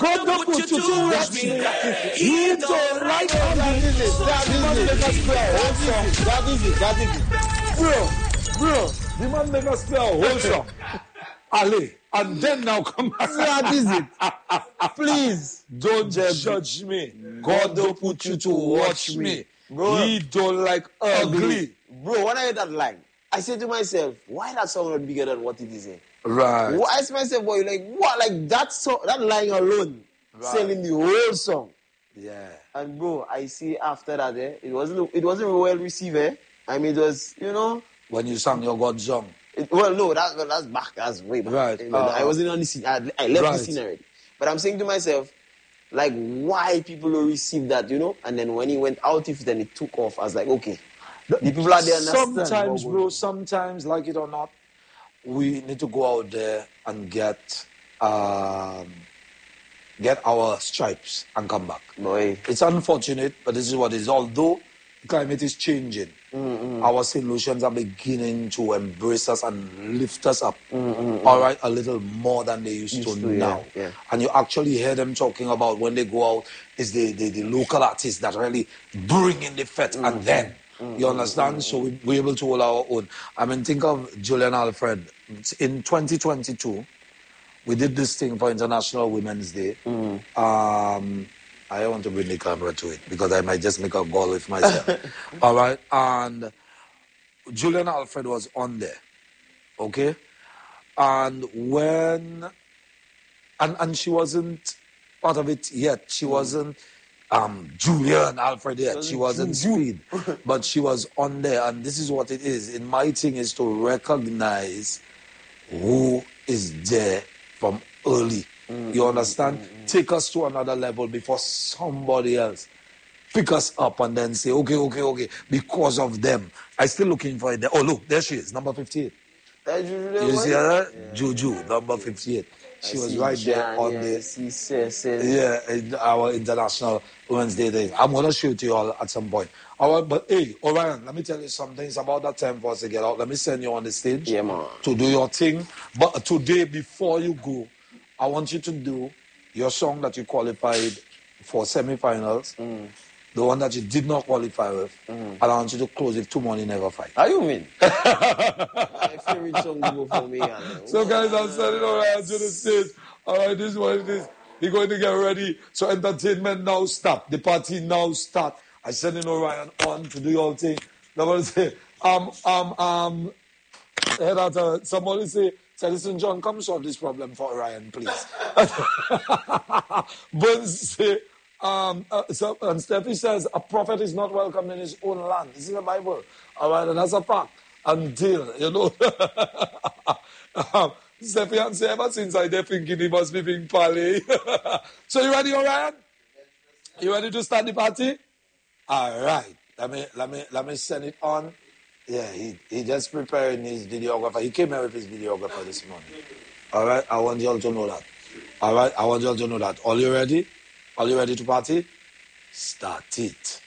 God don't put you to watch me. He don't like That is it. Bro, the man make us play a whole song. Ali, and then now come back. That is it. Please. Don't judge me. God don't put you to watch me. Bro. He don't like ugly. Bro, when I hear that line, I say to myself, why that song not bigger than what it is? Right. Why I ask myself, boy, like what? Like that song, that line alone, selling the whole song. Yeah. And bro, I see after that, it wasn't well received. I mean, it was, When you sang your God song. No, that's back. That's way back. Right. I wasn't on the scene. I left the scene already. But I'm saying to myself, like, why people don't receive that, And then when he went out, then it took off. I was like, okay, the people out there understand. Sometimes, bro, sometimes, like it or not, we need to go out there and get our stripes and come back. Boy. It's unfortunate, but this is what it is. Although the climate is changing, our solutions are beginning to embrace us and lift us up, all right, a little more than they used to now. Yeah. And you actually hear them talking about when they go out, is the local artists that really bring in the fet and then. You understand? So we're able to hold our own. I mean, think of Julian Alfred. In 2022, we did this thing for International Women's Day. I don't want to bring the camera to it because I might just make a goal with myself. All right? And Julian Alfred was on there. Okay? And when... And she wasn't part of it yet. She wasn't... Julian Alfred yet. She wasn't Speed. But she was on there. And this is what it is. In my thing is to recognize who is there from early. You understand? Take us to another level before somebody else pick us up and then say, okay, because of them. I'm still looking for it there. Oh, look, there she is, number 58. You see her? Yeah, Juju, number 58. She was right there on our International Women's Day. I'm going to show it to you all at some point. All right, but hey, Orion, let me tell you something. It's about that time for us to get out. Let me send you on the stage to do your thing. But today, before you go, I want you to do your song that you qualified for semi-finals, the one that you did not qualify with, and I want you to close with Two Money Never Fight. How you mean? My favorite song go for me. So guys, I'm sending Orion to the stage. All right, this is what it is. We're going to get ready. So entertainment now stop. The party now start. I sending Orion on to do your thing. I'm going to say, head out. Somebody say, Citizen John, come solve this problem for Orion, please. Burns say, and Steffi says, a prophet is not welcome in his own land. This is the Bible. All right, and that's a fact. Until, Steffi and say, ever since I did thinking he must be being pally. So you ready, Orion? You ready to start the party? All right. Let me send it on. Yeah, he just preparing his videographer. He came here with his videographer this morning. All right, I want you all to know that. All right, I want you all to know that. Are you ready? Are you ready to party? Start it.